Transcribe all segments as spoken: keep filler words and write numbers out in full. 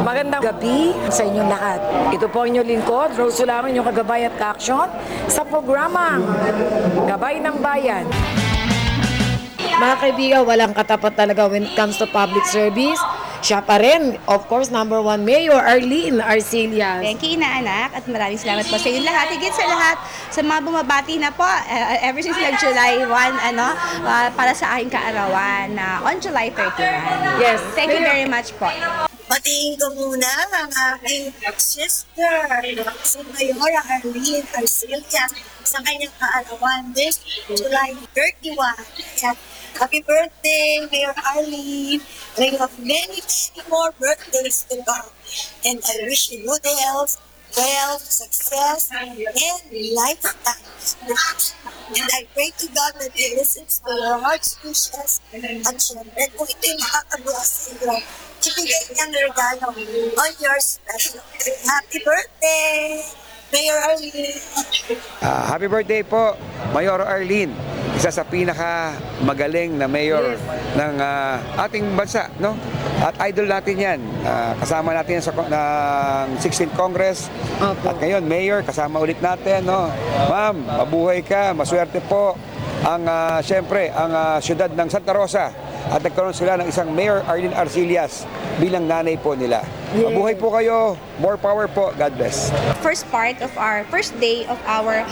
Magandang gabi sa inyong lahat. Ito po ang inyong lingkod, Rose Sulaman, yung kagabay at ka-aksyon sa programang Gabay ng Bayan. Mga kaibigan, walang katapat talaga when it comes to public service. Siya pa rin, of course, number one, Mayor Arlene Arcillas. Thank you, inaanak, at maraming salamat po sa inyo lahat. Higit sa lahat, sa mga bumabati na po, uh, ever since like July first, ano, uh, para sa aking kaarawan, uh, on July thirty-one. Yes. Thank you very much po. Patingin ko muna ang aking sister, si Mayora Arlene Arcillas, sa kanyang kaarawan this July thirty-first. Happy birthday, Mayor Arlene. May have many, many more birthdays to come. And I wish you good health, wealth, success, and lifetime. And I pray to God that He listens to your heart's wishes. At syempre, kung ito'y makakagawa sa iyo, ibigay niyang regalo on your special day. Happy birthday, Mayor Arlene! Uh, happy birthday po, Mayor Arlene. Isa sa pinaka magaling na mayor yes. ng uh, ating bansa, no? At idol natin 'yan. Uh, kasama natin yan sa ng sixteenth Congress. Okay. At ngayon, mayor, kasama ulit natin, no? Ma'am, mabuhay ka, maswerte po ang uh, syempre ang uh, siyudad ng Santa Rosa. At nagkaroon sila ng isang Mayor Arlene Arcillas bilang nanay po nila. Yeah. Mabuhay po kayo. More power po. God bless. First part of our first day of our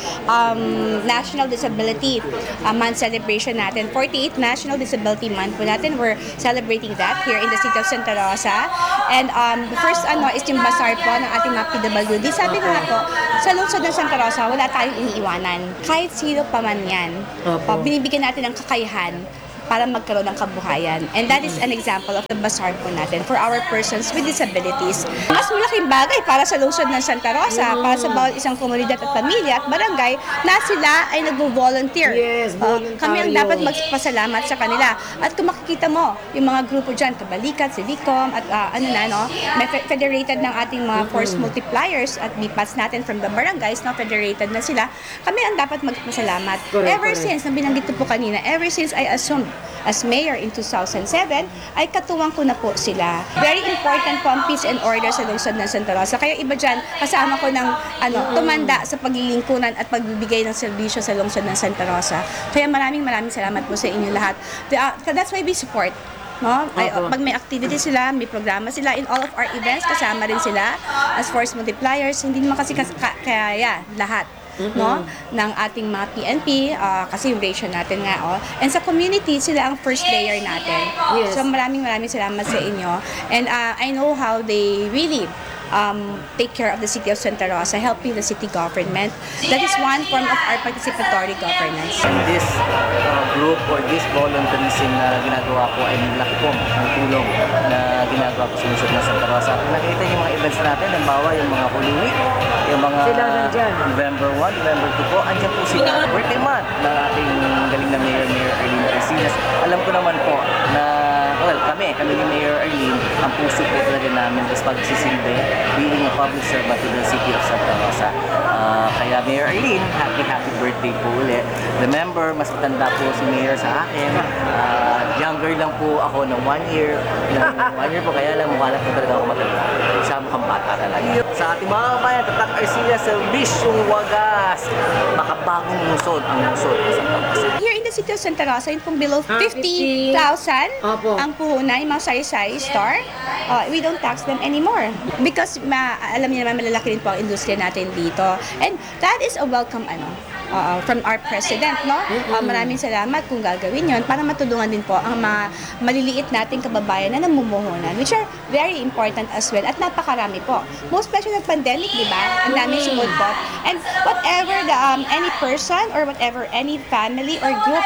um, National Disability uh, Month celebration natin. forty-eighth National Disability Month po natin. We're celebrating that here in the city of Santa Rosa. And um, the first ano is yung bazaar po ng ating mga P W D. Sabi nga po, sa lungsod ng Santa Rosa, wala tayong iniiwanan. Kahit sino pa man yan. Uh, binibigyan natin ng kakayahan para magkaroon ng kabuhayan. And that is an example of the bazaar po natin for our persons with disabilities. Mas malaking bagay para sa lungsod ng Santa Rosa, para sa bawat isang komunidad at pamilya at barangay na sila ay nagvo-volunteer. Yes, voluntaryo. Uh, kami ang dapat magpasalamat sa kanila. At kung makikita mo, yung mga grupo dyan, Kabalikat, Silicom, at uh, ano na, no, may federated ng ating mga force multipliers at B P A S natin from the barangays, no, federated na sila. Kami ang dapat magpasalamat. Correct, ever correct. since, na binanggit ko po kanina, ever since I assumed as mayor in two thousand seven, ay katuwang ko na po sila. Very important po ang peace and order sa lungsod ng Santa Rosa. Kaya iba dyan, kasama ko ng ano, tumanda sa paglilingkuran at pagbibigay ng serbisyo sa lungsod ng Santa Rosa. Kaya maraming maraming salamat po sa inyo lahat. That's why we support. No? Ay, pag may activity sila, may programa sila in all of our events, kasama rin sila as force multipliers. Hindi naman kasi kas- ka- kaya lahat. Mm-hmm. No, ng ating mga P N P uh, kasi yung ratio natin nga oh. And sa community sila ang first layer natin. Yes. So maraming maraming salamat sa inyo. And uh, I know how they really um, take care of the city of Santa Rosa, helping the city government. That is one form of our participatory governance. This uh, group or this volunteerism na ginagawa ko ay malaki po ang tulong na ginagawa ko sa lungsod ng Santa Rosa. Kung nakita yung mga events natin, halimbawa yung mga Holy Week, yung mga November first, November two po, andyan po sila. Birthday month ng ating galing na Mayor, Mayor Arlene Arcillas. Alam ko naman po na, well, kami, kami ni Mayor Arlene, ang puso po talaga namin is pagsisilbi being a public servant to the city of Santa Rosa. Uh, kaya Mayor Arlene, happy, happy birthday po ulit. Remember, mas matanda po si Mayor sa akin. Uh, younger lang po ako ng one year. Ng one year po, kaya lang mukha lang po talaga ako matanda. Siya mukhang bata talaga. Sa ating mga kabayan, Tatak Arcillas, Servisyong Wagas, makabagong lungsod ang lungsod sa Santa Rosa. Here in the city of Santa Rosa, yun pong below fifty thousand ang puhunan, yung mga sari-sari store, uh, we don't tax them anymore. Because ma alam niyo naman, malalaki rin po ang industriya natin dito. And that is a welcome ano, uh, from our president, no? Uh, maraming salamat kung gagawin yon para matulungan din po ang mga maliliit nating kababayan na namumuhunan, which are very important as well. At napakarami po. Most especially ng pandemic, di ba? Ang daming sumulpot. And whatever the um, any person or whatever any family or group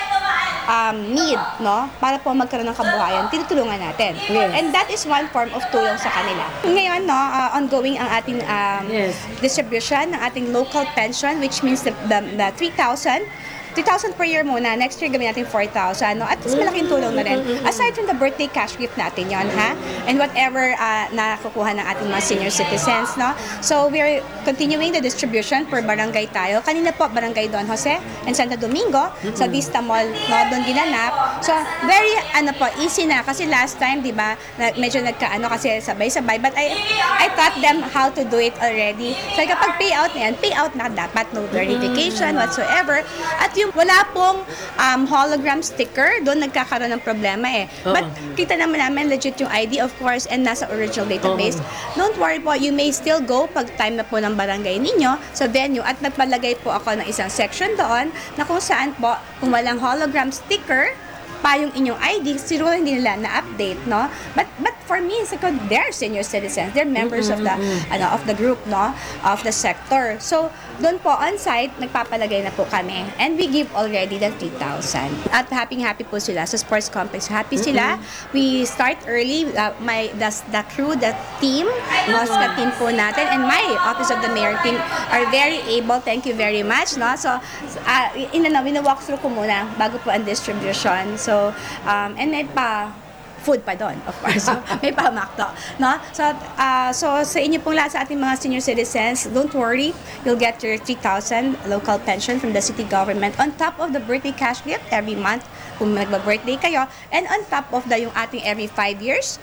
um, need, no? Para po magkaroon ng kabuhayan, tinutulungan natin. Yes. And that is one form of tulong sa kanila. Ngayon, no, uh, ongoing ang ating um, yes. distribution ng ating local pension, which means the, the, the three thousand three thousand per year muna. Next year gawin natin four thousand. No? At least malaking tulong na rin. Aside from the birthday cash gift natin yon, ha? And whatever uh, nakukuha ng ating mga senior citizens, no? So we're continuing the distribution per barangay tayo. Kanina po, barangay Don Jose and Santo Domingo sa Vista Mall, no? Doon ginanap. So very, ano po, easy na. Kasi last time, di ba, na, medyo nagkaano kasi sabay-sabay. But I I taught them how to do it already. So kapag payout na yan, payout na dapat, no verification whatsoever. At yung wala pong um, hologram sticker, doon nagkakaroon ng problema eh. But kita naman namin legit yung I D, of course, and nasa original database. Don't worry po, you may still go pag time na po ng barangay ninyo sa venue at nagpalagay po ako ng isang section doon na kung saan po, kung walang hologram sticker, pa yung inyong I D, siguro hindi nila na-update, no? But but for me, it's because they're senior citizens, they're members of the ano of the group, no? Of the sector. So, doon po on-site, nagpapalagay na po kami. And we give already the three thousand. At happy-happy po sila sa sports complex. Happy sila. We start early. Uh, my the, the crew, the team, Oscar team po natin, and my Office of the Mayor team are very able. Thank you very much, no? So, uh, inana, wina-walk through ko muna bago po ang distribution. So, So, um, and may pa food pa doon, of course. So, may pa makto, no? So, uh, so sa inyo pong lahat sa ating mga senior citizens, don't worry, you'll get your three thousand local pension from the city government on top of the birthday cash gift every month kung nagba-birthday kayo, and on top of the yung ating every five years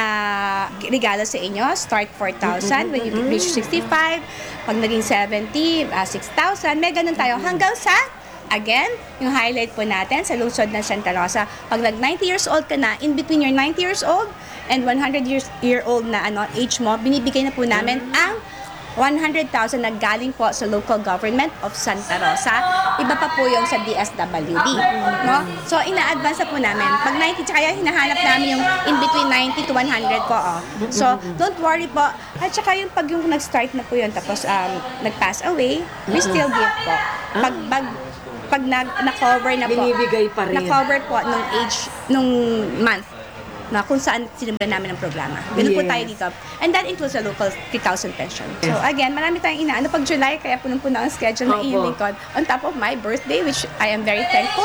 na regalo sa inyo, start four thousand when you reach sixty-five, pag naging seventy, uh, six thousand, may ganun tayo hanggang sa again, yung highlight po natin sa lungsod ng Santa Rosa. Pag nag ninety years old ka na, in between your ninety years old and one hundred years year old na ano age mo, binibigay na po namin ang one hundred thousand na galing po sa local government of Santa Rosa. Iba pa po yung sa D S W D, no? So ina-advance na po namin. Pag ninety, kaya hinahanap namin yung in between ninety to one hundred po, oh. So don't worry po. At saka yung pag yung nag-start na po yun tapos um, nag-pass away, we still give po. Pag, pag pag na, na-cover na po, Binibigay pa rin. na-cover po nung age, nung month, na kung saan sinimulan namin ang programa. Ganun po Yes. tayo dito. And that includes the local three thousand pension. So again, marami tayong inaano. Pag July, kaya punong-puno ang schedule ng Opo. inyong lingkod. On top of my birthday, which I am very thankful.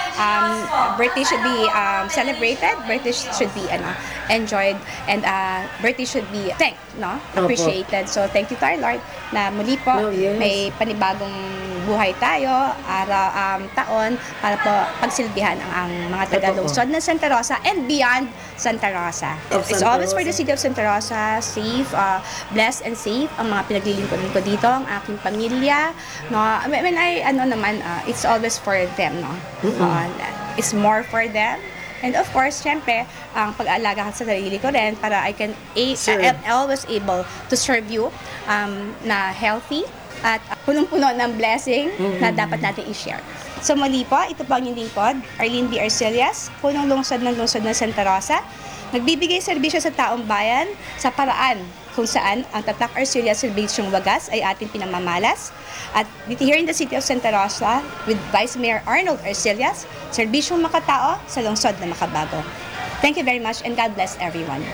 Um, birthday should be um, celebrated. Birthday should be ano, enjoyed. And uh, birthday should be thanked, no? Opo. Appreciated. So thank you to our Lord na muli po Oh, yes. may panibagong buhay tayo, araw, um, taon, para po pagsilbihan ang, ang mga taga-lungsod ng Santa Rosa and beyond Santa Rosa. Of It's Santa always for the Rosa. city of Santa Rosa, safe, uh, blessed and safe ang mga pinaglilingkuran ko dito, ang aking pamilya. No, when I, ano naman, uh, it's always for them, no? Uh, it's more for them. And of course, syempre, ang pag-aalaga sa sarili ko rin para I can a- Sure. I am always able to serve you um, na healthy at uh, punong-puno ng blessing na dapat natin i-share. So muli po, ito po ang inyong lingkod, Arlene B. Arcillas, punong lungsod ng lungsod ng Santa Rosa. Nagbibigay serbisyo sa taong bayan sa paraan kung saan ang Tatak Arcillas Serbisyong Wagas ay ating pinamamalas. At dito here in the city of Santa Rosa with Vice Mayor Arnold Arcillas, serbisyong makatao sa lungsod na makabago. Thank you very much and God bless everyone.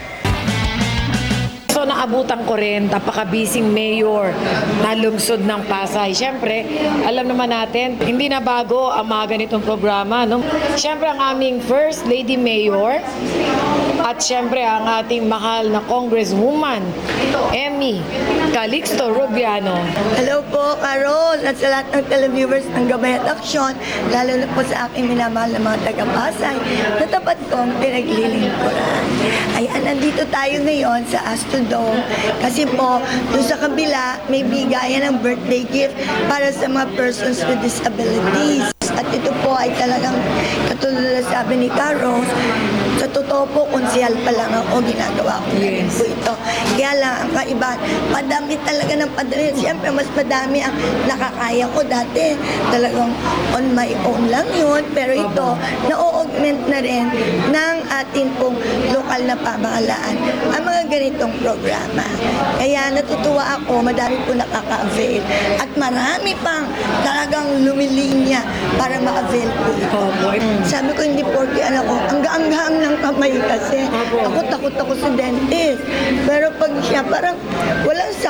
So naabutan ko rin, napaka-busy mayor na lungsod ng Pasay. Siyempre, alam naman natin, hindi na bago ang mga ganitong programa. No? Siyempre, ang aming First Lady Mayor at siyempre ang ating mahal na Congresswoman, Emmy Calixto Rubiano. Hello po, Carol, at sa lahat ng televiewers ng Gabay at Aksyon, lalo na po sa aking minamahal na mga taga-Pasay, na tapat kong pinaglilingkuran. Ayan, nandito tayo ngayon sa Astrodome kasi po, doon sa kabila, may bigayan ng birthday gift para sa mga persons with disabilities. At ito po ay talagang katulad na sabi ni Carol, sa totoo po, konsyal pa lang ako, ginagawa ko na rin po ito. Kaya lang, ang kaibahan, madami talaga ng padami. Siyempre, mas madami ang nakakaya ko dati. Talagang on my own lang yun. Pero ito, na-augment na rin ng atin pong lokal na pamahalaan ang mga ganitong programa. Kaya natutuwa ako, madami po nakaka-avail. At marami pang talagang lumilinya para ma-avail po ito. Sabi ko, hindi porke anak ko, hanggang-hanggang ng kamay kasi. Ako takot ako sa dentist. Pero pag siya, parang walang sakit.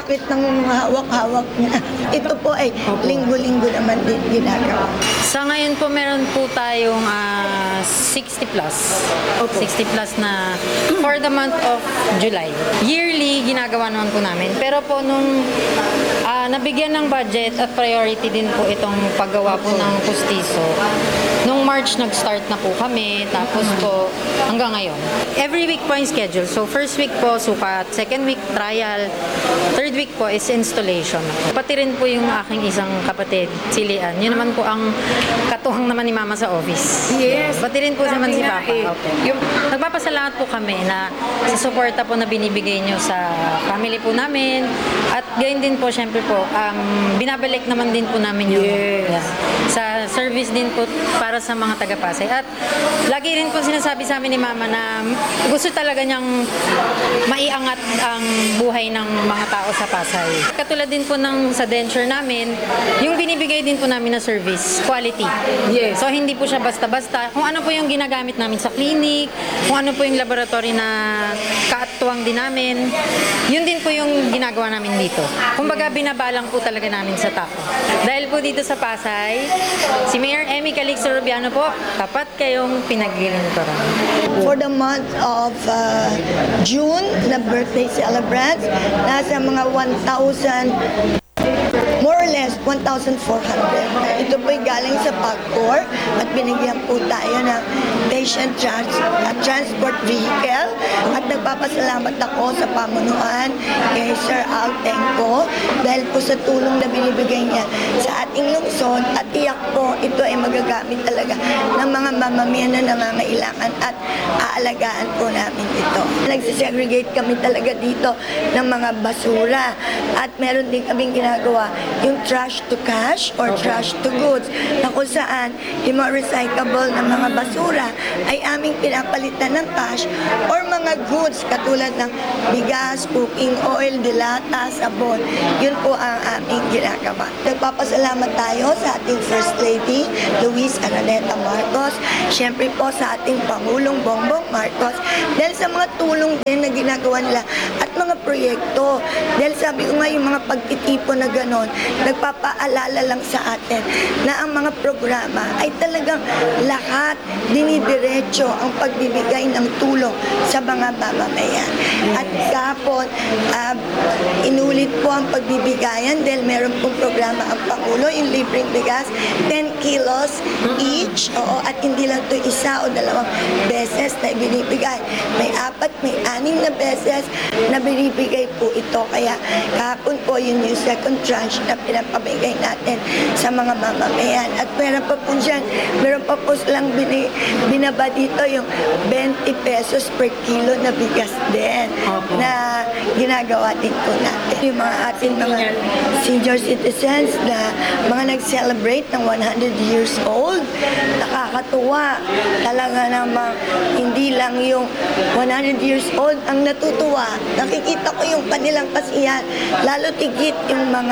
kapit ng mga hawak-hawak niya. Ito po ay linggo-linggo naman din ginagawa. Sa ngayon po, meron po tayong ah, sixty plus. sixty plus na for the month of July. Yearly, ginagawa naman po namin. Pero po, nung ah, nabigyan ng budget at priority din po itong paggawa po ng pustiso, nung March, nag-start na po kami. Tapos po, hanggang ngayon. Every week po yung schedule. So, first week po, sukat. Second week, trial. Third week po is installation. Pati rin po yung aking isang kapatid, si Lian. Yun naman po ang katuwang naman ni Mama sa office. Yes. Pati rin po naman si Sabi nga Papa. eh, Opo. yung- Nagpapasalamat po kami na sa suporta po na binibigay nyo sa family po namin. At gayon din po, syempre po, um, binabalik naman din po namin yung Yes. yeah, sa service din po para sa mga taga-Pasay. At lagi rin po sinasabi sa amin ni Mama na gusto talaga niyang maiangat ang buhay ng mga tao sa Pasay. Katulad din po ng sa denture namin, yung binibigay din po namin na service, quality. Yes. So hindi po siya basta-basta. Kung ano po yung ginagamit namin sa clinic, kung ano po yung laboratory na kaatuwang din namin, yun din po yung ginagawa namin dito. Kumbaga binabalang po talaga namin sa tao. Dahil po dito sa Pasay, si Mayor Emmy Calixto Rubiano po, tapat kayong pinaglilingkuran. For the month of uh, June, na birthday celebrants, nasa mga one thousand, more or less one thousand four hundred. Ito po'y galing sa PAGCOR at binigyan po tayo ng patient trans uh, transport vehicle at nagpapasalamat ako sa pamunuan kay Sir Al Tenco dahil po sa tulong na binibigay niya sa ating lungsod at tiyak po ito ay magagamit talaga ng mga mamamayan na nangangailangan at aalagaan po namin ito. Nagsisegregate kami talaga dito ng mga basura at meron din kaming ginagawa yung trash to cash or trash to goods na kung saan yung mga recyclable na mga basura ay aming pinapalitan ng cash or mga goods katulad ng bigas, cooking oil, dilata, sabon. Yun po ang aming ginagawa. Nagpapasalamat tayo sa ating First Lady, Luis Araneta Marcos. Siyempre po sa ating Pangulong Bongbong Marcos. Dahil sa mga tulong din na ginagawa nila at mga proyekto. Dahil sabi ko nga yung mga pagtitipon na ganon, nagpapaalala lang sa atin na ang mga programa ay talagang lahat dinidiretso ang pagbibigay ng tulong sa mga mamamayan. At kahapon, uh, inulit po ang pagbibigayan dahil meron pong programa ang Pangulo, yung libreng bigas, ten kilos each, oo, at hindi lang ito isa o dalawang beses na ibinibigay. May apat, may anim na beses na binibigay po ito. Kaya kahapon po yun yung second tranche na pinapamigay natin sa mga mamamayan. At meron pa po dyan, meron pa po silang bini, binaba dito yung twenty pesos per kilo na bigas din na ginagawa din po natin. Yung mga ating mga senior citizens na mga nag-celebrate ng one hundred years old, nakakatuwa. Talaga namang hindi lang yung one hundred years old ang natutuwa. Nakikita ko yung kanilang kasiyahan, lalo tigit yung mga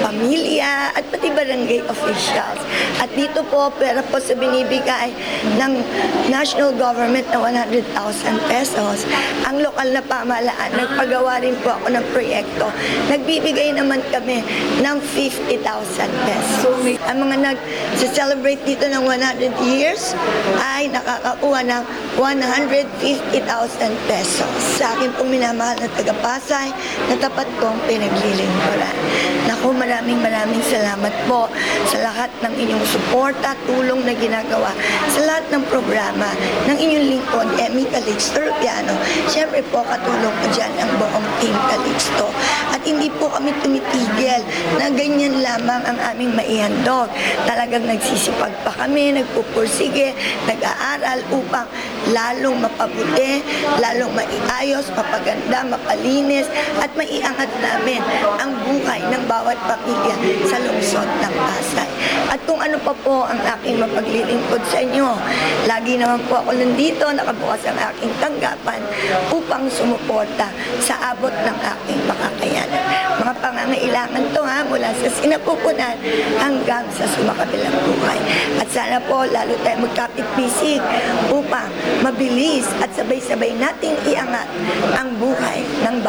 pamilya at pati barangay officials. At dito po, pera po sa binibigay ng national government na one hundred thousand pesos. Ang lokal na pamahalaan, nagpagawa rin po ako ng proyekto. Nagbibigay naman kami ng fifty thousand pesos. Ang mga nag-celebrate dito ng one hundred years ay nakakakuha ng one hundred fifty thousand pesos. Sa akin pong minamahal na taga-Pasay, na tapat kong pinaglilingkuran. Naku, maraming maraming salamat po sa lahat ng inyong suporta, tulong na ginagawa, sa lahat ng programa ng inyong lingkod, Emmy Calixto Rubiano. Siyempre po, katulong ko dyan ang buong Team Calixto. At hindi po kami tumitigil na ganyan lamang ang aming maihandog. Talagang nagsisipag pa kami, nagpupursige, nag-aaral upang lalong mapabuti, lalong maiayos, mapaganda, mapalinis, at maiangat namin ang buhay ng bawat pamilya sa lungsod ng Pasay. At kung ano pa po ang aking mapaglilingkod sa inyo, lagi naman po ako nandito, nakabukas ang aking tanggapan upang sumuporta sa abot ng aking makakayanan. Mga pangangailangan to ha, mula sa sinapupunan hanggang sa sumakabilang buhay. At sana po lalo tayo magkapit-bisig upang mabilis at sabay-sabay nating iangat ang buhay ng bawat pamilya.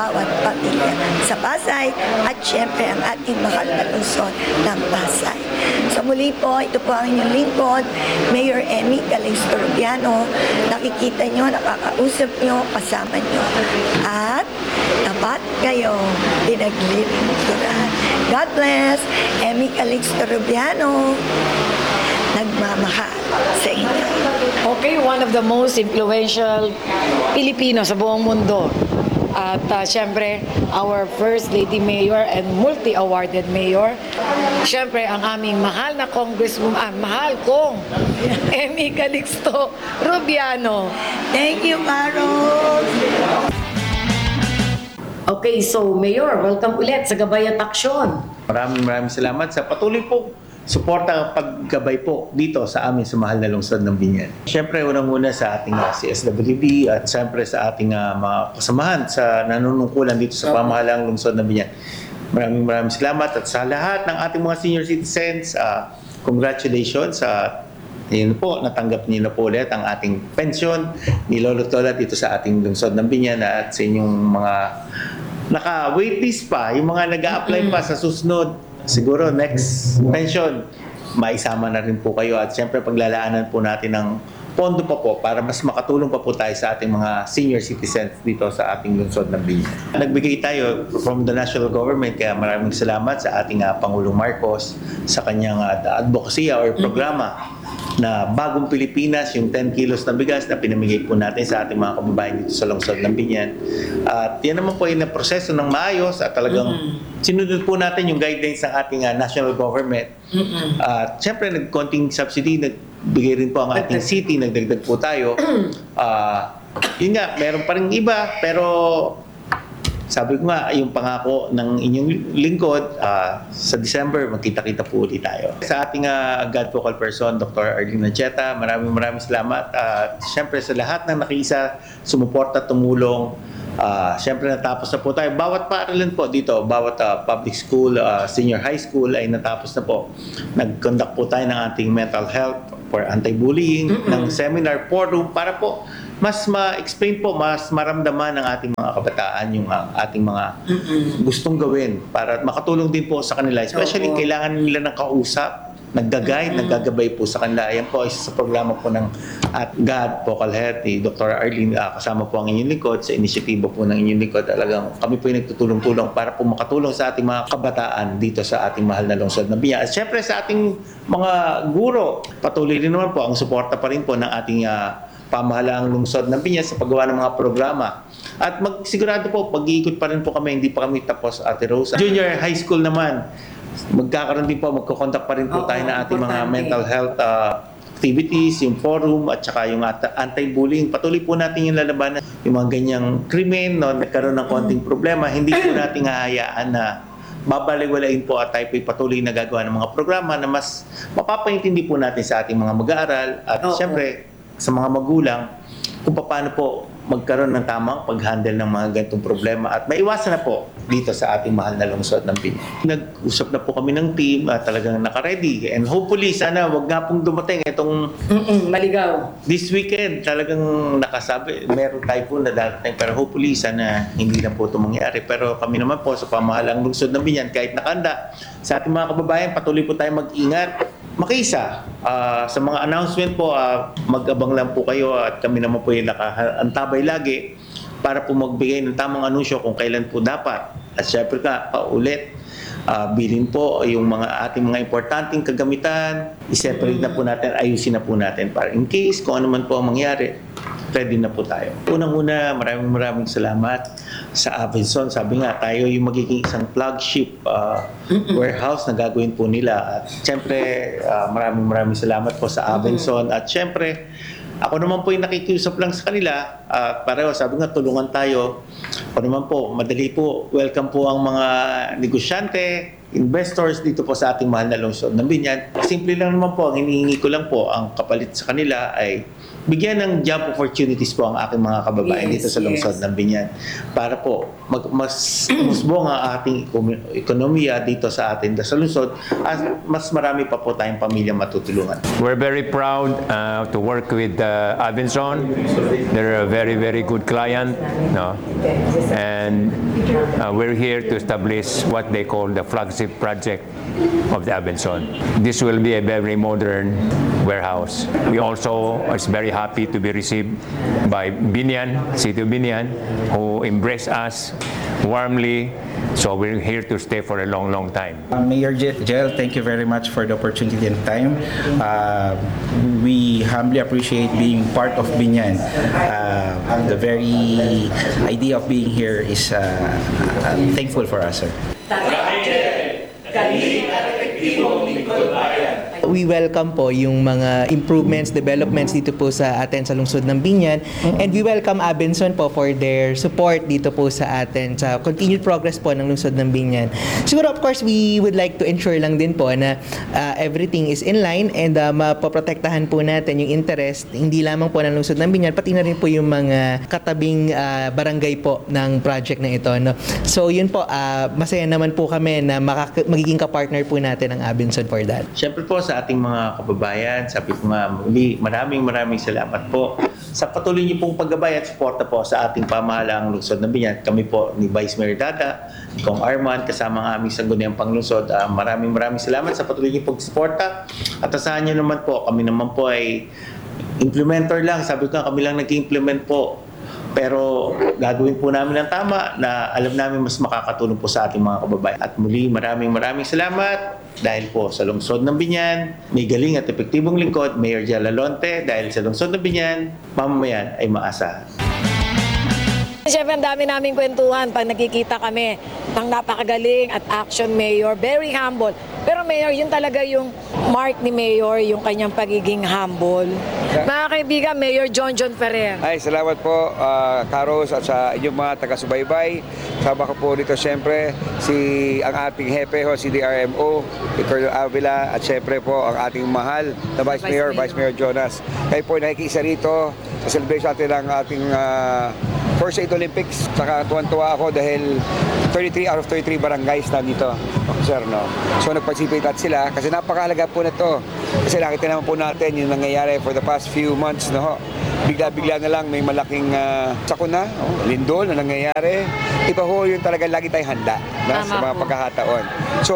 pamilya sa Pasay at syempre ang ating mahal na lungsod ng Pasay. So muli po, ito po ang inyong lingkod, Mayor Emmy Calixto Rubiano. Nakikita nyo, nakakausap nyo, kasama nyo. At tapat kayo, pinaglilingkuran. God bless, Emmy Calixto Rubiano. Nagmamahal sa inyo. Okay, one of the most influential Pilipino sa buong mundo. At uh, syempre, our First Lady Mayor and multi-awarded Mayor. Syempre, ang aming mahal na Congresswoman, ah, mahal kong Emmy Calixto Rubiano. Thank you, Carol. Okay, so Mayor, welcome ulit sa Gabay at Aksyon. Maraming maraming salamat sa patuloy po suporta at paggabay po dito sa amin sa mahal na lungsod ng Biñan. Siyempre, unang-una sa ating uh, C S W D at siyempre sa ating uh, mga kasamahan sa nanunungkulan dito sa pamahalaang lungsod ng Biñan. Maraming maraming salamat at sa lahat ng ating mga senior citizens, uh, congratulations sa uh, yun po, natanggap niyo na po ulit ang ating pensyon ni Lolo Tola dito sa ating lungsod ng Biñan at sa inyong mga naka-waitlist pa, yung mga nag-a-apply pa sa susunod. Siguro next pension, maisama na rin po kayo at siyempre paglalaanan po natin ng pondo pa po para mas makatulong pa po tayo sa ating mga senior citizens dito sa ating lungsod ng Biñan. Nagbigay tayo from the national government kaya maraming salamat sa ating uh, Pangulong Marcos sa kanyang uh, advocacy or programa na Bagong Pilipinas, yung ten kilos na bigas na pinamigay po natin sa ating mga kababayan dito sa lungsod ng Biñan. At yan naman po yung proseso ng maayos at talagang mm-hmm. sinunod po natin yung guidelines ng ating uh, national government. Mm-hmm. At syempre, nagkonting subsidy, nagbigay rin po ang ating city, nagdagdag po tayo. Uh, yun nga, meron pa rin iba, pero sabi ko nga, yung pangako ng inyong lingkod, uh, sa December, magkita-kita po ulit tayo. Sa ating uh, God Focal Person, Doctor Arlene Nacheta, maraming maraming salamat. Uh, Siyempre sa lahat ng nakiisa, sumuporta, tumulong. Uh, Siyempre natapos na po tayo. Bawat paaralan po dito, bawat uh, public school, uh, senior high school ay natapos na po. Nag-conduct po tayo ng ating mental health for anti-bullying, mm-hmm. ng seminar, forum, para po mas ma-explain po, mas maramdaman ng ating mga kabataan yung uh, ating mga mm-mm. gustong gawin para makatulong din po sa kanila. Especially, Opo. Kailangan nila ng kausap, nagga-guide, mm-hmm. naggagabay po sa kanila. Ayan po, isa sa programa po ng at God Focal Health ni Doctor Arlene, uh, kasama po ang inyong lingkod sa inisyatibo po ng inyong lingkod. Talagang kami po yung nagtutulong-tulong para po makatulong sa ating mga kabataan dito sa ating mahal na lungsod ng Biñan. At syempre sa ating mga guro, patuloy rin naman po ang suporta pa rin po ng ating uh, pamahalaang lungsod ng Biñan sa paggawa ng mga programa. At magsigurado po, pag-iikot pa rin po kami, hindi pa kami tapos, Ate Rose. Junior high school naman, magkakaroon din po, magkukontak pa rin po Oo, tayo na ating importante. Mga mental health uh, activities, yung forum, at saka yung anti-bullying. Patuloy po natin yung lalabanan, yung mga ganyang krimen, no, nagkaroon ng konting problema, hindi po natin hahayaan na babaliwalain po at tayo po'y patuloy na gagawa ng mga programa na mas mapapaintindi po natin sa ating mga mag-aaral at Oo. Siyempre, sa mga magulang kung paano po magkaroon ng tamang pag-handle ng mga ganitong problema at maiwasan na po dito sa ating mahal na lungsod ng Biñan. Nag-usap na po kami ng team at talagang naka-ready and hopefully sana wag nga pong dumating itong Mm-mm, maligaw. This weekend talagang nakasabi, meron tayo po na darating pero hopefully sana hindi na po ito mangyari. Pero kami naman po sa pamahalang lungsod ng Biñan kahit nakanda sa ating mga kababayan patuloy po tayo mag-ingat. Makisa, uh, sa mga announcement po, uh, mag-abang lang po kayo at kami naman po yung nakaantabay lagi para po magbigay ng tamang anunsyo kung kailan po dapat. At syempre ka, paulit, uh, bilhin po yung mga ating mga importanteng kagamitan, i-separate na po natin, ayusin na po natin para in case kung ano man po ang mangyari, ready na po tayo. Unang-una, maraming maraming salamat sa Avenson. Sabi nga, tayo yung magiging isang flagship uh, warehouse na gagawin po nila. At syempre, uh, maraming maraming salamat po sa Avenson. At syempre, ako naman po yung nakikiusap lang sa kanila. Uh, pareho, sabi nga, tulungan tayo. Ako naman po, madali po. Welcome po ang mga negosyante, investors dito po sa ating mahal na lungsod ng Biñan. Simple lang naman po, ang hinihingi ko lang po, ang kapalit sa kanila ay bigyan ng job opportunities po ang aking mga kababayan Yes, dito sa lungsod yes. ng Binyan para po mag, mas umusbong ang ating ekonomi- ekonomiya dito sa atin sa lungsod at mas marami pa po tayong pamilya matutulungan. We're very proud uh, to work with uh, Abenson. They're a very, very good client, no? And uh, we're here to establish what they call the flagship project of the Abenson. This will be a very modern warehouse. We also are very happy to be received by Binyan, City of Binyan, who embrace us warmly. So we're here to stay for a long, long time. Uh, Mayor Je- Jel, thank you very much for the opportunity and time. Uh, we humbly appreciate being part of Binyan. Uh, the very idea of being here is uh, uh, thankful for us, sir. We welcome po yung mga improvements, developments dito po sa atin sa lungsod ng Binyan. And we welcome Abenson po for their support dito po sa atin sa continued progress po ng lungsod ng Binyan. Siguro of course we would like to ensure lang din po na uh, everything is in line and uh, mapoprotektahan po natin yung interest hindi lamang po ng lungsod ng Binyan pati na rin po yung mga katabing uh, barangay po ng project na ito, no? So yun po, uh, masaya naman po kami na makaka- magiging kapartner po natin ang Abenson for that. Siyempre po sa ating mga kababayan, sabi ko nga muli, maraming maraming salamat po sa patuloy niyo pong paggabay at suporta po sa ating pamahalaang lungsod ng Binyan. Kami po ni Vice Mayor Dada, ni Kong Arman, kasama ang aming sangguniang panglungsod. Uh, maraming maraming salamat sa patuloy niyo pong suporta. At asahan niyo naman po, kami naman po ay implementer lang. Sabi ko nga, kami lang nag-implement po. Pero gagawin po namin ng tama na alam namin mas makakatulong po sa ating mga kababayan. At muli, maraming maraming salamat dahil po sa lungsod ng Binyan, may galing at epektibong lingkod, Mayor Jel Lalonte, dahil sa lungsod ng Binyan, mamamayan ay maasahan. Siyempre, ang dami naming kwentuhan pag nakikita kami ng napakagaling at action mayor, very humble. Pero mayor, yun talaga yung mark ni mayor, yung kanyang pagiging humble. Mga kaibigan, Mayor John John Ferrer. Ay, salamat po, uh, Karos, at sa inyong mga taga-subaybay. Sama ko po dito siyempre si ang ating hepe ho, si D R M O, si Colonel Avila, at siyempre po ang ating mahal na Vice Mayor, Vice Mayor Jonas. Kayo po nakikisa rito sa celebration natin ng ating uh, First Aid Olympics. Saka tuwan-tuwa ako dahil thirty-three out of thirty-three barangays na dito, sir, no? So nag-participate sila kasi napakahalaga po na to. Kasi nakita naman po natin yung nangyayari for the past few months, no? Bigla-bigla na lang may malaking uh, sakuna, oh, lindol na nangyayari. Iba ho yung talaga lagi tayong handa na, sa mga pagkakataon. So,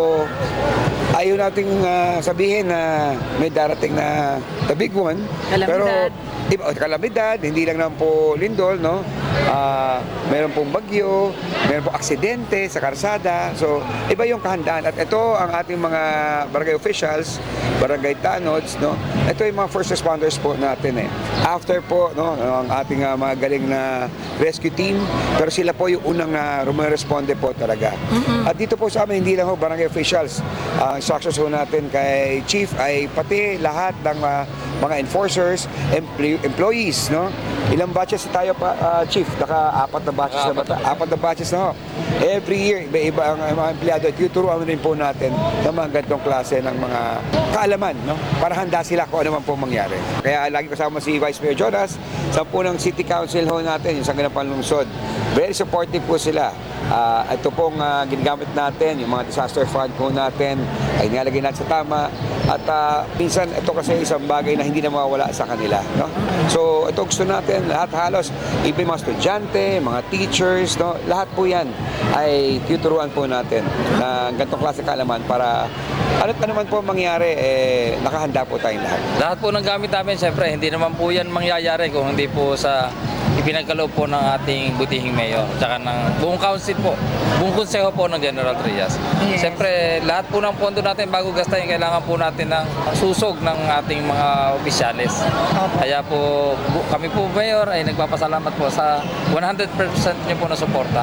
ayaw nating uh, sabihin na may darating na the big one. Kalamidad. Pero iba, kalamidad, hindi lang naman po lindol, no? Uh, meron pong bagyo, meron pong aksidente sa karsada. So, iba yung kahandaan. At ito ang ating mga barangay officials, barangay tanods, no? Ito yung mga first responders po natin eh. After po, no, ang ating uh, mga galing na rescue team, pero sila po yung unang na uh, rumaresponde po talaga. Mm-hmm. At dito po sa amin, hindi lang ho barangay officials. Ang uh, instructions ho natin kay Chief ay pati lahat ng uh, mga enforcers, empl- employees, no? Ilang batches tayo pa, uh, Chief? Naka-apat na batches na ba? Apat na batches na ho. Every year, iba-iba ang uh, mga empleyado at tuturuan rin po natin ng mga ganitong klase ng mga kaalaman, no? Para handa sila kung ano man po mangyari. Kaya lagi kasama si Vice Mayor Jonas, sa po ng City Council ho natin, yung Sangguniang Panlungsod. Very supportive po sila. Uh, ito pong uh, ginagamit natin, yung mga disaster fund po natin, ay nilalagay natin sa tama. At uh, minsan ito kasi isang bagay na hindi na mawawala sa kanila, no? So ito gusto natin, lahat halos, even mga estudyante, mga teachers, no? Lahat po yan ay tuturuan po natin ng ganitong klase kaalaman para ano't ano man po mangyari, eh, nakahanda po tayong lahat. Lahat po ng gamit namin, siyempre, hindi naman po yan mangyayari kung hindi po sa ipinagkaloob po ng ating butihing mayor, tsaka ng buong council po, buong konseho po ng General Trias. Yes. Siyempre, lahat po ng pondo natin bago gastahin, kailangan po natin ng susog ng ating mga opisyales. Kaya po, kami po mayor ay nagpapasalamat po sa one hundred percent niyo po na suporta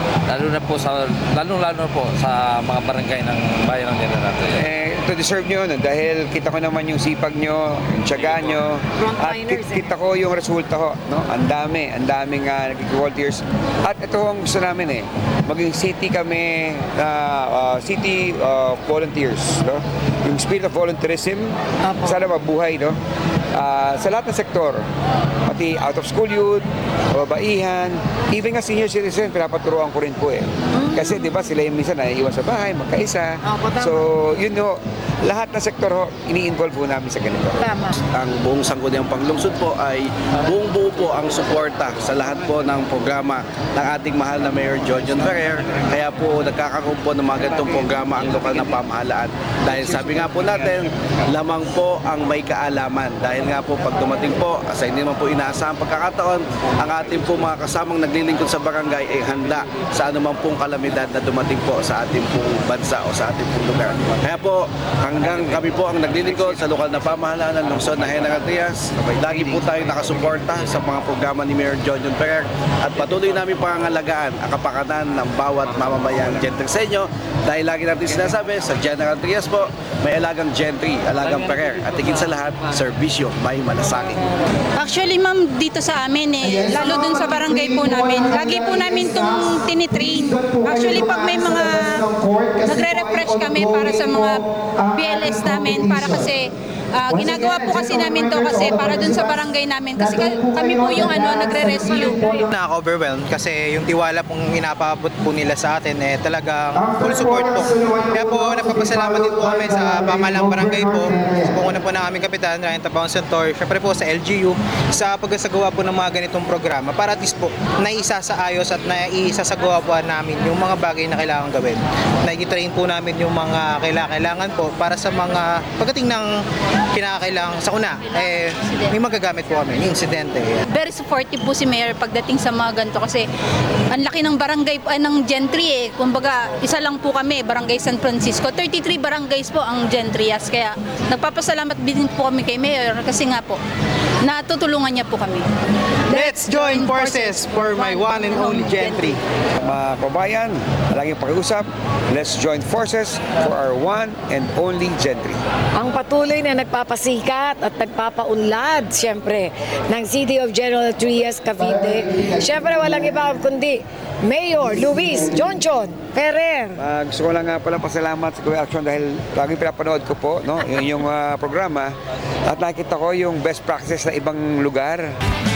lalo na po sa lalo lalo po sa mga barangay ng bayan ng General Trias. Eh, ito deserve nyo no? Dahil kita ko naman yung sipag nyo, yung tiyaga nyo, at Frontliners, kit- kita ko yung resulta ho, no? Ang dami, ang daming uh, nag-volunteers. At ito ang gusto namin eh, maging city kami, uh, uh, city uh, volunteers, no? Yung spirit of volunteerism, sana mabuhay, no? Uh, sa lahat ng sektor, pati out of school youth, kababaihan, even nga senior citizen, pinapaturuan ko rin po eh. Kasi di ba sila yung minsan naiiwan sa bahay, magkaisa. Opo, tama. So, yun ho, lahat ng sektor ho, ini-involve po namin sa ganito. Tama. Ang buong sangguniang panglungsod po ay buong buo po ang suporta sa lahat po ng programa ng ating mahal na Mayor Jojon Ferrer. Kaya po nagkakaroon po ng mga ganitong programa ang lokal na pamahalaan. Dahil sabi nga po natin, lamang po ang may kaalaman. Dahil nga po pag dumating po, sa hindi naman po inaasahang pagkakataon, ang ating po mga kasamang naglilingkod sa barangay ay handa sa anumang pong kalamidad na dumating po sa ating pong bansa o sa ating pong lugar. Kaya po, hanggang kami po ang naglilingkod sa lokal na pamahalaan ng lungsod na General Trias, lagi po tayo nakasuporta sa mga programa ni Mayor Jojon Ferrer at patuloy namin pangangalagaan ang kapakanan ng bawat mamamayang gentrisenyo dahil lagi natin sinasabi sa General Trias po, may alagang gentry, alagang Ferrer at higit sa lahat, serbisyo may malasakit. Actually, ma'am, dito sa amin eh, lalo dun sa barangay po namin, lagi po namin itong tinitrain. Actually, pag may mga nagre-refresh kami para sa mga B L S namin, para kasi ah, ginagawa po kasi namin to kasi para dun sa barangay namin. Kasi ka- kami po yung ano, nagre-rescue. Nakaka-overwhelmed kasi yung tiwala pong inapaabot po nila sa atin eh talagang full support po. Kaya po nagpapasalamat din po kami sa pamahalang barangay po, sa panguna po ng aming kapitan, Ryan Tabaon Santor, syempre po sa L G U, sa pagsasagawa po ng mga ganitong programa para at least po naisasaayos at naisasagawa po namin yung mga bagay na kailangan gawin. Nai-train po namin yung mga kailangan po para sa mga pagdating ng kinakailangan sa una, eh, may magagamit po kami, yung insidente. Very supportive po si Mayor pagdating sa mga ganito kasi ang laki ng barangay po, ay, ng Gentry eh. Kumbaga, isa lang po kami, Barangay San Francisco. thirty-three barangays po ang Gentrias. Kaya nagpapasalamat din po kami kay Mayor kasi nga po, natutulungan niya po kami. Let's join forces for my one and only Gentry. Mga kabayan, laging pakiusap, let's join forces for our one and only gentry. Ang patuloy na nagpapasikat at nagpapaunlad, siyempre, ng City of General Trias, Cavite. Siyempre, walang iba kundi Mayor Luis Jonjon Ferrer. Uh, gusto ko lang nga pala pasalamat sa Kuya Action dahil laging pinapanood ko po no, yung, yung uh, programa at nakita ko yung best practice sa ibang lugar.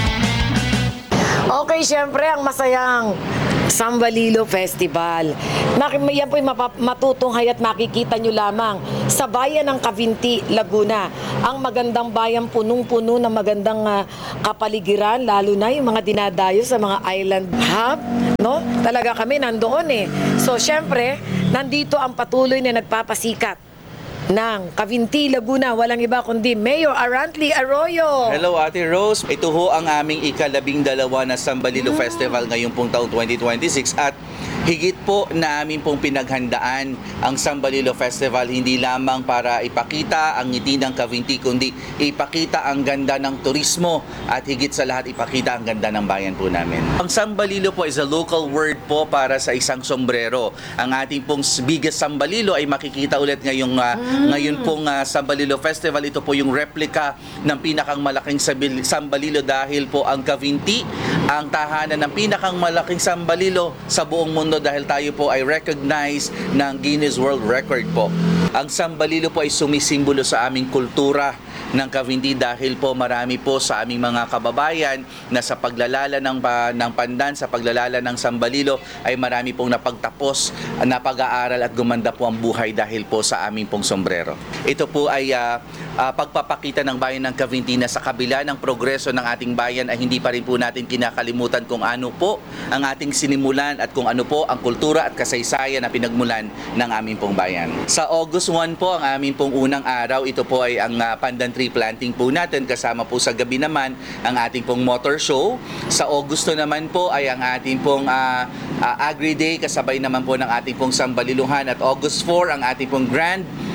Okay, siyempre, ang masayang Sambalilo Festival. Nak- Yan po yung mapa- matutunghay at makikita nyo lamang sa bayan ng Cavinti, Laguna. Ang magandang bayan, punong-puno ng magandang ah, kapaligiran, lalo na yung mga dinadayo sa mga island hub. No? Talaga kami nandoon eh. So, siyempre, nandito ang patuloy na nagpapasikat ng Cavinti, Laguna. Walang iba kundi Mayor Arantly Arroyo. Hello Ate Rose, ito ho ang aming ikalabing dalawa na Sambalilo Festival ngayong pong taong twenty twenty-six at higit po na amin pong pinaghandaan ang Sambalilo Festival hindi lamang para ipakita ang ngiti ng Cavinti kundi ipakita ang ganda ng turismo at higit sa lahat ipakita ang ganda ng bayan po namin. Ang Sambalilo po is a local word po para sa isang sombrero. Ang ating pong biggest Sambalilo ay makikita ulit ngayong uh, ngayon pong uh, Sambalilo Festival. Ito po yung replica ng pinakang malaking sabil- Sambalilo dahil po ang Cavinti ang tahanan ng pinakang malaking Sambalilo sa buong mundo dahil tayo po ay recognized ng Guinness World Record po. Ang Sambalilo po ay sumisimbolo sa aming kultura ng Cavinti dahil po marami po sa aming mga kababayan na sa paglalala ng, uh, ng pandan, sa paglalala ng Sambalilo ay marami pong napagtapos, uh, napag-aaral at gumanda po ang buhay dahil po sa aming pong sombrero. Ito po ay uh, uh, pagpapakita ng bayan ng Cavinti na sa kabila ng progreso ng ating bayan ay hindi pa rin po natin kinakalimutan kung ano po ang ating sinimulan at kung ano po ang kultura at kasaysayan na pinagmulan ng aming pong bayan. Sa August first po ang aming pong unang araw, ito po ay ang uh, pandan tree planting po natin kasama po sa gabi naman ang ating pong motor show. Sa Agosto naman po ay ang ating pong uh, uh, Agri Day kasabay naman po ng ating pong Sambaliluhan at August fourth ang ating pong Grand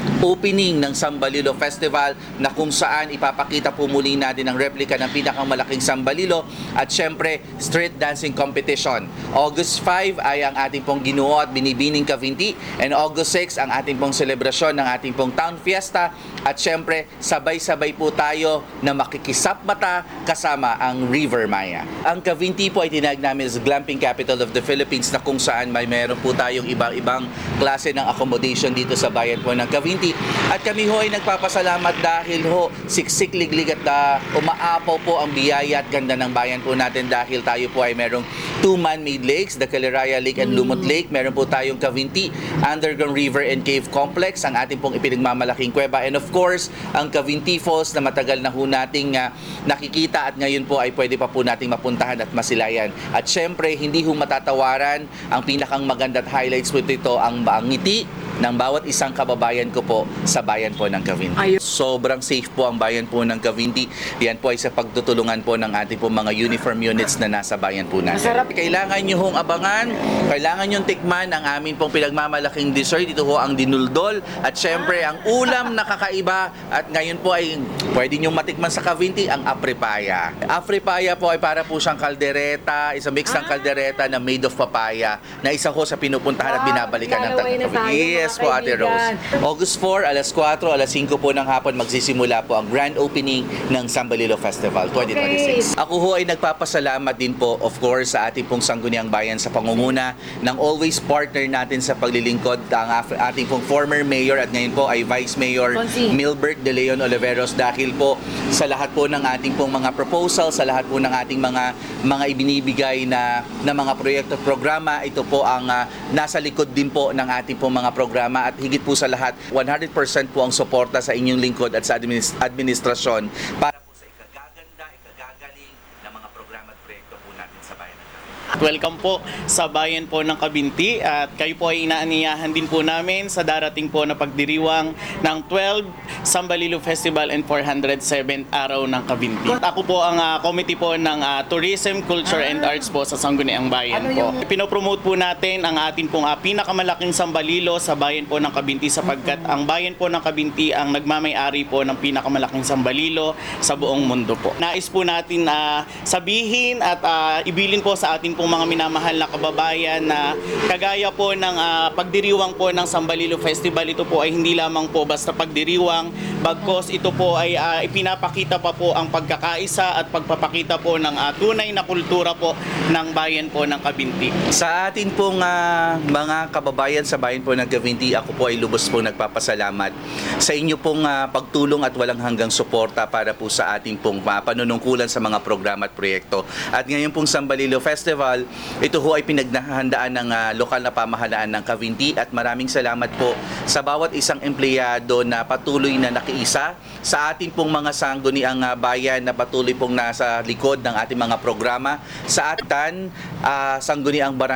opening ng Sambalilo Festival na kung saan ipapakita po muli natin ang replika ng pinakamalaking Sambalilo at syempre street dancing competition. August five ay ang ating pong ginuo at binibining Cavinti, and August six ang ating pong selebrasyon ng ating pong Town Fiesta, at syempre sabay-sabay po tayo na makikisap mata kasama ang River Maya. Ang Cavinti po ay tinawag namin as glamping capital of the Philippines, na kung saan may meron po tayong ibang-ibang klase ng accommodation dito sa bayan po ng Cavinti. At kami ho ay nagpapasalamat dahil ho siksik, liglig at uh, umaapaw po ang biyaya at ganda ng bayan po natin, dahil tayo po ay merong two man-made lakes, the Caliraya Lake and Lumot Lake. Meron po tayong Cavinti Underground River and Cave Complex, ang ating pong ipinagmamalaking kuweba, and of course ang Cavinti Falls na matagal na ho nating uh, nakikita, at ngayon po ay pwede pa po nating mapuntahan at masilayan. At syempre hindi ho matatawaran ang pinakang maganda at highlights po ito, ang, ang ngiti ng bawat isang kababayan ko po sa bayan po ng Cavinti. Sobrang safe po ang bayan po ng Cavinti. Yan po ay sa pagtutulungan po ng ating po mga uniform units na nasa bayan po natin. Masarap. Kailangan nyo hong abangan, kailangan nyo tikman ang amin pong pinagmamalaking dessert. Ito ho ang dinuldol, at syempre ang ulam na kakaiba, at ngayon po ay pwede nyo matikman sa Cavinti ang apripaya. Apripaya po ay para po siyang kaldereta, isang mix ng kaldereta na made of papaya, na isa ho sa pinupuntahan at binabalikan ng taga-Cavinti. Yes po, Ate Rose. August four, alas kwatro, alas singko po ng hapon magsisimula po ang grand opening ng Sambalilo Festival twenty twenty-six. Ako ho ay nagpapasalamat din po, of course, sa ating pong Sangguniang Bayan sa pangunguna ng always partner natin sa paglilingkod, ang ating pong former mayor at ngayon po ay Vice Mayor Milbert De Leon Oliveros, dahil po sa lahat po ng ating pong mga proposal, sa lahat po ng ating mga mga ibinibigay na, na mga proyekto at programa, ito po ang uh, nasa likod din po ng ating pong mga programa. At higit po sa lahat, one hundred percent po ang suporta sa inyong lingkod at sa administ- administrasyon para po sa ikagaganda, ikagagaling ng mga programa at proyekto po natin sa bayan ng Cavinti. Welcome po sa bayan po ng Cavinti, at kayo po ay inaaniyahan din po namin sa darating po na pagdiriwang ng twelve Sambalilo Festival and four hundred seventh Araw ng Cavinti. Ako po ang uh, committee po ng uh, Tourism, Culture and Arts po sa Sangguniang Bayan po. Pinopromote po natin ang atin pong uh, pinakamalaking Sambalilo sa bayan po ng Cavinti, sapagkat ang bayan po ng Cavinti ang nagmamay-ari po ng pinakamalaking Sambalilo sa buong mundo po. Nais po natin uh, sabihin at uh, ibilin po sa atin pong mga minamahal na kababayan na kagaya po ng uh, pagdiriwang po ng Sambalilo Festival, ito po ay hindi lamang po basta pagdiriwang, bagkos ito po ay uh, ipinapakita pa po ang pagkakaisa at pagpapakita po ng uh, tunay na kultura po ng bayan po ng Cavinti. Sa atin pong uh, mga kababayan sa bayan po ng Cavinti, ako po ay lubos po nagpapasalamat sa inyo pong uh, pagtulong at walang hanggang suporta para po sa ating pong uh, panunungkulan sa mga programa at proyekto. At ngayon pong Sambalilo Festival, ito ho ay pinaghahandaan ng uh, lokal na pamahalaan ng Cavinti, at maraming salamat po sa bawat isang empleyado na patuloy na nakiisa sa ating pong mga sangguniang uh, bayan na patuloy pong nasa likod ng ating mga programa sa ating uh, sangguniang barangay.